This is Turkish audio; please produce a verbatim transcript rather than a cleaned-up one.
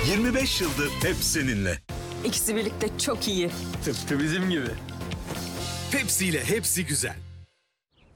yirmi beş yıldır hep seninle. İkisi birlikte çok iyi. Tıpkı bizim gibi. Pepsi ile hepsi güzel.